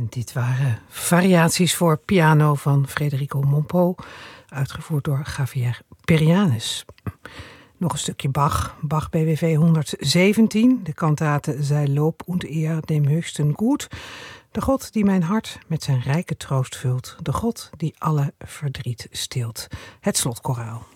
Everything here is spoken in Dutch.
En dit waren variaties voor piano van Federico Mompo, uitgevoerd door Javier Perianes. Nog een stukje Bach, Bach BWV 117, de kantate Sei Lob und Ehr dem Höchsten Gut. De God die mijn hart met zijn rijke troost vult, de God die alle verdriet stilt. Het slotkoraal.